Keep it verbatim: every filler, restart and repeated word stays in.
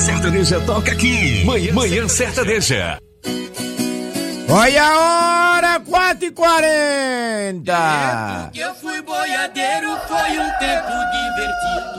Sertaneja toca aqui. Manhã, Manhã Sertaneja. Olha a hora, quatro e quarenta. Eu fui boiadeiro, foi um tempo divertido.